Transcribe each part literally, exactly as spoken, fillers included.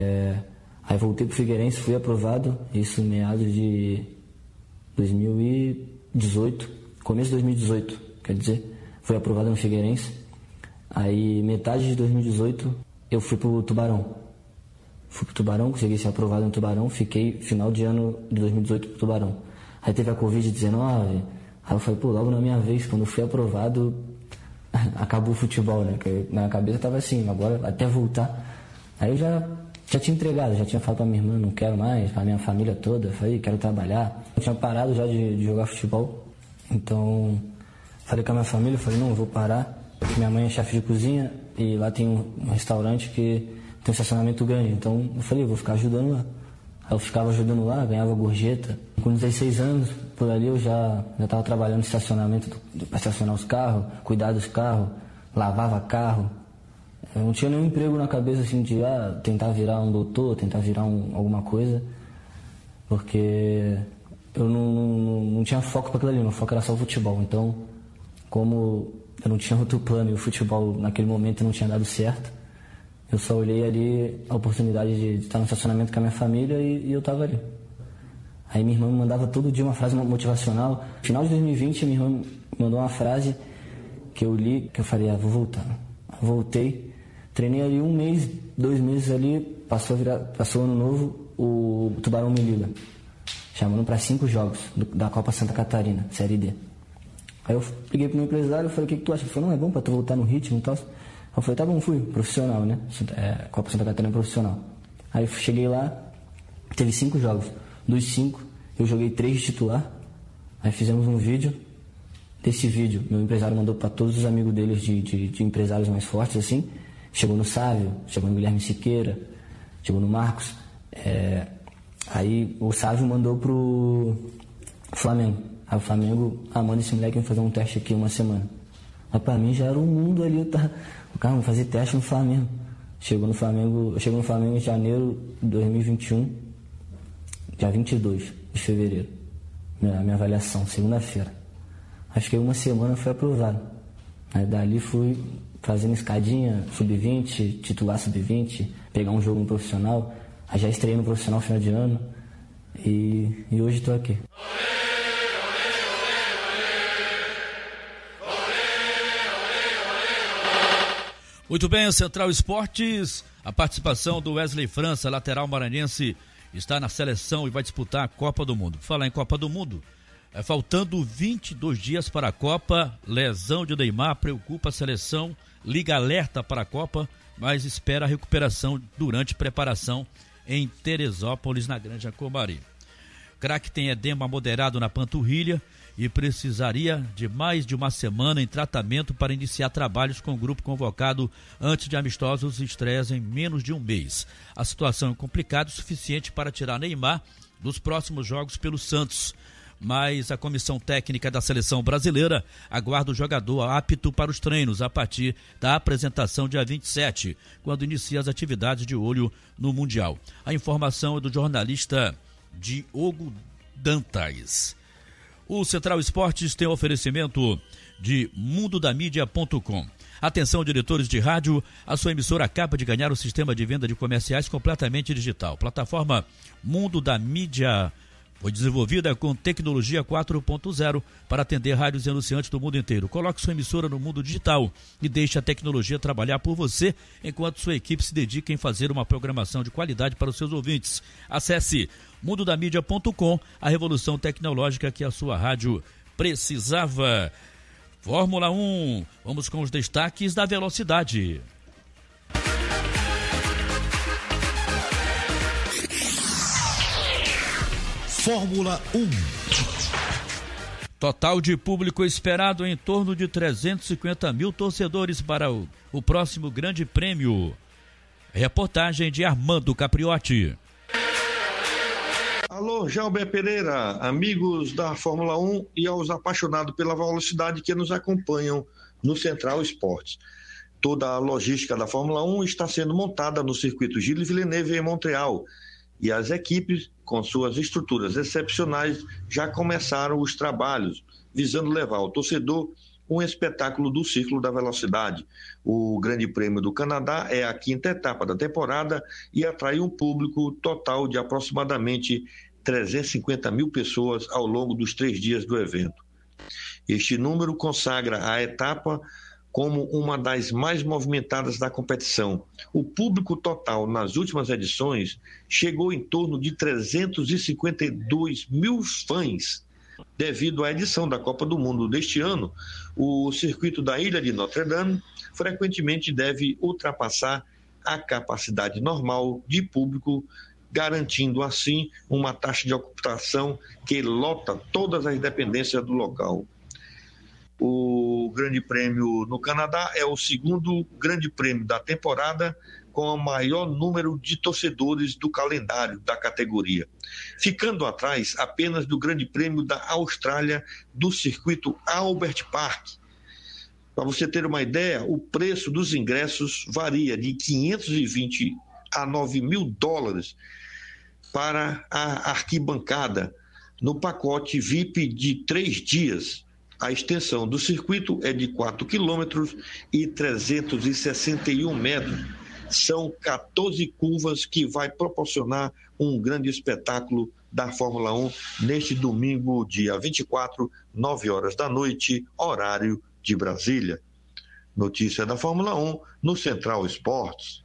É, aí voltei pro Figueirense, fui aprovado, isso em meados de dois mil e dezoito, começo de dois mil e dezoito, quer dizer, fui aprovado no Figueirense. Aí metade de dois mil e dezoito eu fui pro Tubarão. Fui pro Tubarão, consegui ser aprovado no Tubarão, fiquei final de ano de dois mil e dezoito pro Tubarão. Aí teve a covid dezenove, aí eu falei, pô, logo na minha vez, quando eu fui aprovado, acabou o futebol, né? Porque na cabeça tava assim, agora até voltar. Aí eu já, já tinha entregado, já tinha falado pra minha irmã, não quero mais, pra minha família toda, eu falei, quero trabalhar. Eu tinha parado já de, de jogar futebol, então falei com a minha família, falei, não, eu vou parar. Minha mãe é chefe de cozinha e lá tem um, um restaurante que tem um estacionamento grande, então eu falei, eu vou ficar ajudando lá. Aí eu ficava ajudando lá, ganhava gorjeta. Com dezesseis anos, por ali eu já já estava trabalhando no estacionamento para estacionar os carros, cuidar dos carros, lavava carro. Eu não tinha nenhum emprego na cabeça assim de ah, tentar virar um doutor, tentar virar um, alguma coisa, porque eu não, não, não tinha foco para aquilo ali, meu foco era só o futebol. Então, como eu não tinha outro plano e o futebol naquele momento não tinha dado certo, eu só olhei ali a oportunidade de, de estar no estacionamento com a minha família e, e eu estava ali. Aí minha irmã me mandava todo dia uma frase motivacional. No final de dois mil e vinte, minha irmã me mandou uma frase que eu li, que eu falei, ah, vou voltar. Voltei, treinei ali um mês, dois meses ali, passou, virar, passou o ano novo, o Tubarão me liga, chamando para cinco jogos do, da Copa Santa Catarina, Série D. Aí eu liguei pro meu empresário e falei, o que, que tu acha? Ele falou, não, é bom para tu voltar no ritmo e tal. Eu falei, tá bom, fui, profissional, né? É, Copa Santa Catarina profissional. Aí eu cheguei lá, teve cinco jogos. Dos cinco, eu joguei três de titular. Aí fizemos um vídeo. Desse vídeo, meu empresário mandou para todos os amigos deles de, de, de empresários mais fortes, assim. Chegou no Sávio, chegou no Guilherme Siqueira, chegou no Marcos. É, aí o Sávio mandou pro Flamengo. Aí o Flamengo, ah, manda esse moleque fazer um teste aqui uma semana. Mas pra mim já era um mundo ali, eu tava... O cara, vamos fazer teste no Flamengo. Chegou no Flamengo, chegou no Flamengo em janeiro de dois mil e vinte e um, dia vinte e dois de fevereiro. Minha, minha avaliação, segunda-feira. Aí fiquei uma semana, fui aprovado. Aí dali fui fazendo escadinha, sub vinte, titular sub vinte, pegar um jogo no profissional. Aí já estreiei no profissional final de ano. E, e hoje estou aqui. Muito bem, o Central Esportes, a participação do Wesley França, lateral maranhense, está na seleção e vai disputar a Copa do Mundo. Falar em Copa do Mundo, é, faltando vinte e dois dias para a Copa, lesão de Neymar preocupa a seleção, liga alerta para a Copa, mas espera a recuperação durante preparação em Teresópolis, na Grande Acomari. Craque tem edema moderado na panturrilha e precisaria de mais de uma semana em tratamento para iniciar trabalhos com o grupo convocado antes de amistosos e estreias em menos de um mês. A situação é complicada o suficiente para tirar Neymar dos próximos jogos pelo Santos, mas a comissão técnica da seleção brasileira aguarda o jogador apto para os treinos a partir da apresentação dia vinte e sete, quando inicia as atividades de olho no Mundial. A informação é do jornalista Diogo Dantas. O Central Esportes tem oferecimento de mundo da mídia ponto com. Atenção, diretores de rádio, a sua emissora acaba de ganhar o sistema de venda de comerciais completamente digital. Plataforma Mundo da Mídia foi desenvolvida com tecnologia quatro ponto zero para atender rádios e anunciantes do mundo inteiro. Coloque sua emissora no mundo digital e deixe a tecnologia trabalhar por você, enquanto sua equipe se dedica em fazer uma programação de qualidade para os seus ouvintes. Acesse mundo da mídia ponto com, a revolução tecnológica que a sua rádio precisava. Fórmula um, vamos com os destaques da velocidade. Fórmula um. Total de público esperado em torno de trezentos e cinquenta mil torcedores para o, o próximo Grande Prêmio. Reportagem de Armando Capriotti. Alô, Jalber Pereira, amigos da Fórmula um e aos apaixonados pela velocidade que nos acompanham no Central Esportes. Toda a logística da Fórmula um está sendo montada no circuito Gilles Villeneuve em Montreal e as equipes, com suas estruturas excepcionais, já começaram os trabalhos, visando levar ao torcedor um espetáculo do Círculo da Velocidade. O Grande Prêmio do Canadá é a quinta etapa da temporada e atrai um público total de aproximadamente trezentas e cinquenta mil pessoas ao longo dos três dias do evento. Este número consagra a etapa como uma das mais movimentadas da competição. O público total nas últimas edições chegou em torno de trezentos e cinquenta e dois mil fãs. Devido à edição da Copa do Mundo deste ano, o circuito da Ilha de Notre Dame frequentemente deve ultrapassar a capacidade normal de público, garantindo assim uma taxa de ocupação que lota todas as dependências do local. O Grande Prêmio no Canadá é o segundo Grande Prêmio da temporada com o maior número de torcedores do calendário da categoria, ficando atrás apenas do Grande Prêmio da Austrália do circuito Albert Park. Para você ter uma ideia, o preço dos ingressos varia de quinhentos e vinte a nove mil dólares para a arquibancada no pacote V I P de três dias. A extensão do circuito é de quatro quilômetros e trezentos e sessenta e um metros. São quatorze curvas que vai proporcionar um grande espetáculo da Fórmula um neste domingo, dia vinte e quatro, nove horas da noite, horário de Brasília. Notícia da Fórmula um no Central Esportes.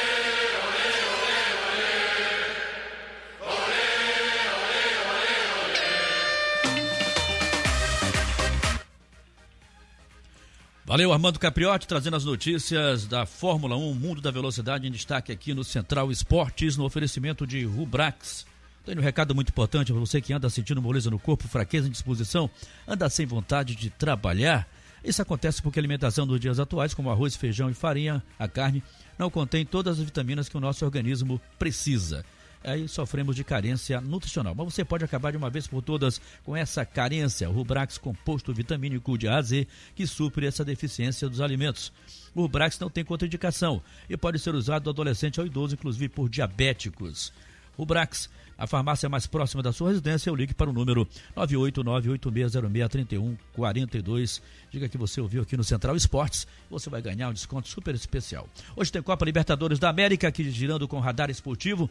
Valeu, Armando Capriotti, trazendo as notícias da Fórmula um, Mundo da Velocidade, em destaque aqui no Central Esportes, no oferecimento de Rubrax. Tenho um recado muito importante para você que anda sentindo moleza no corpo, fraqueza, indisposição, anda sem vontade de trabalhar. Isso acontece porque a alimentação dos dias atuais, como arroz, feijão e farinha, a carne, não contém todas as vitaminas que o nosso organismo precisa. Aí sofremos de carência nutricional. Mas você pode acabar de uma vez por todas com essa carência. O Rubrax, composto vitamínico de A a Z, que supre essa deficiência dos alimentos. O Rubrax não tem contraindicação e pode ser usado do adolescente ao idoso, inclusive por diabéticos. Rubrax, a farmácia mais próxima da sua residência, eu ligue para o número nove oito nove, oito seis zero seis, três um quatro dois. Diga que você ouviu aqui no Central Esportes, você vai ganhar um desconto super especial. Hoje tem Copa Libertadores da América, aqui girando com radar esportivo.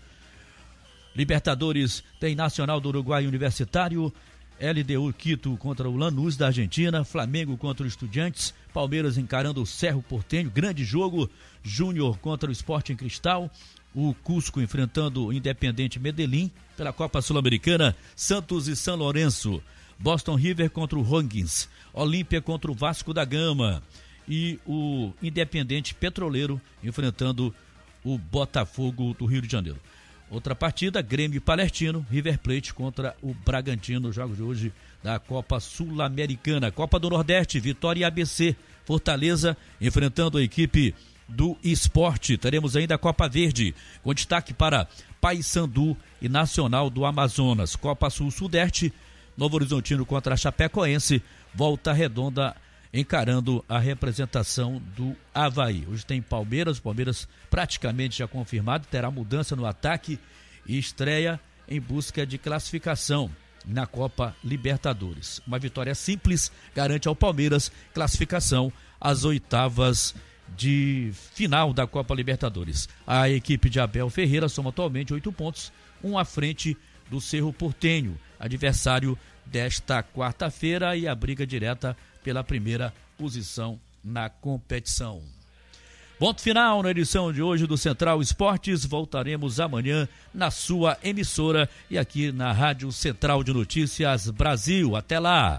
Libertadores tem Nacional do Uruguai Universitário, L D U Quito contra o Lanús da Argentina, Flamengo contra o Estudiantes, Palmeiras encarando o Cerro Porteño, grande jogo, Júnior contra o Sporting Cristal, o Cusco enfrentando o Independiente Medellín pela Copa Sul-Americana, Santos e São Lourenço, Boston River contra o O'Higgins, Olímpia contra o Vasco da Gama e o Independiente Petroleiro enfrentando o Botafogo do Rio de Janeiro. Outra partida, Grêmio e Palestino, River Plate contra o Bragantino, jogos de hoje da Copa Sul-Americana. Copa do Nordeste, Vitória e A B C, Fortaleza enfrentando a equipe do Esporte. Teremos ainda a Copa Verde, com destaque para Paysandu e Nacional do Amazonas. Copa Sul-Sudeste, Novo Horizontino contra a Chapecoense, Volta Redonda encarando a representação do Avaí. Hoje tem Palmeiras, Palmeiras praticamente já confirmado, terá mudança no ataque e estreia em busca de classificação na Copa Libertadores. Uma vitória simples garante ao Palmeiras classificação às oitavas de final da Copa Libertadores. A equipe de Abel Ferreira soma atualmente oito pontos, um à frente do Cerro Porteño, adversário desta quarta-feira, e a briga direta pela primeira posição na competição. Ponto final na edição de hoje do Central Esportes. Voltaremos amanhã na sua emissora e aqui na Rádio Central de Notícias Brasil. Até lá!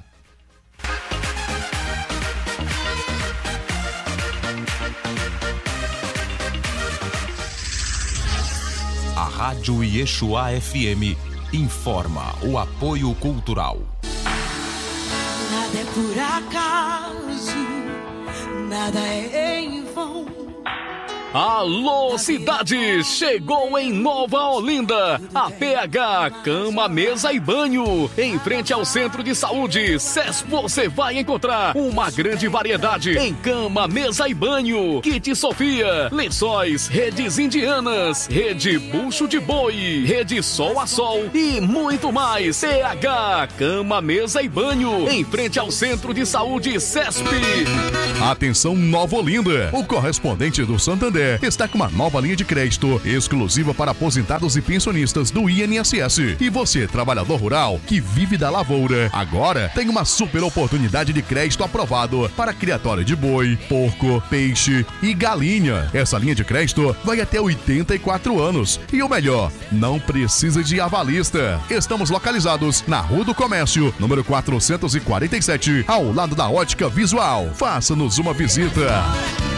A Rádio Yeshua F M informa o apoio cultural. Nada é por acaso, nada é em vão. Alô, cidade! Chegou em Nova Olinda a P H Cama, Mesa e Banho. Em frente ao Centro de Saúde S E S, você vai encontrar uma grande variedade em cama, mesa e banho. Kit Sofia, lençóis, redes indianas, rede bucho de boi, rede sol a sol e muito mais. P H Cama, Mesa e Banho. Em frente ao Centro de Saúde S E S P. Atenção, Nova Olinda! O correspondente do Santander está com uma nova linha de crédito exclusiva para aposentados e pensionistas do I N S S. E você, trabalhador rural que vive da lavoura, agora tem uma super oportunidade de crédito aprovado para criatório de boi, porco, peixe e galinha. Essa linha de crédito vai até oitenta e quatro anos. E o melhor, não precisa de avalista. Estamos localizados na Rua do Comércio, número quatrocentos e quarenta e sete, ao lado da Ótica Visual. Faça-nos uma visita.